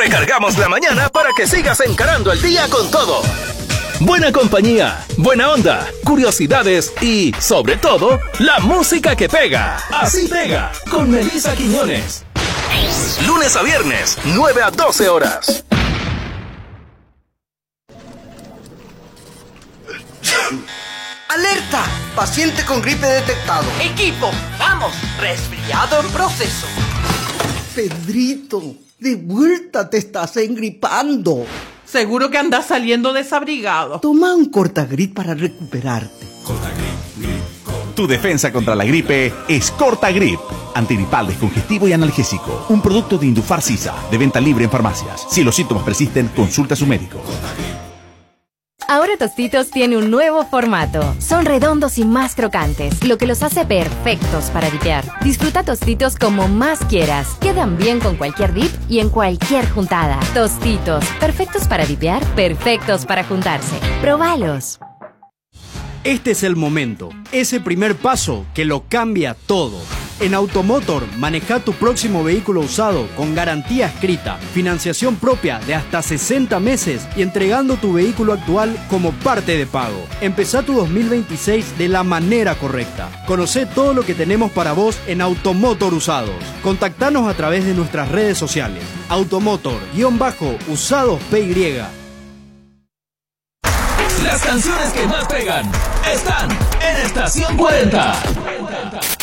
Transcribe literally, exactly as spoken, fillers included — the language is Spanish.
recargamos la mañana para que sigas encarando el día con todo. Buena compañía, buena onda, curiosidades y, sobre todo, la música que pega. Así pega, con Melissa Quiñones. Lunes a viernes, nueve a doce horas. ¡Alerta! Paciente con gripe detectado. Equipo, vamos, resfriado en proceso. Pedrito, de vuelta te estás engripando. Seguro que andas saliendo desabrigado. Toma un Cortagrip para recuperarte. Tu defensa contra la gripe es Cortagrip. Antigripal, descongestivo y analgésico. Un producto de Indufar Sisa, de venta libre en farmacias. Si los síntomas persisten, consulta a su médico. Ahora Tostitos tiene un nuevo formato. Son redondos y más crocantes, lo que los hace perfectos para dipear. Disfruta Tostitos como más quieras. Quedan bien con cualquier dip y en cualquier juntada. Tostitos, perfectos para dipear, perfectos para juntarse. ¡Probalos! Este es el momento, ese primer paso que lo cambia todo. En Automotor, maneja tu próximo vehículo usado con garantía escrita, financiación propia de hasta sesenta meses y entregando tu vehículo actual como parte de pago. Empezá tu dos mil veintiséis de la manera correcta. Conocé todo lo que tenemos para vos en Automotor Usados. Contactanos a través de nuestras redes sociales. Automotor-Usados P Y. Las canciones que más pegan están en Estación cuarenta.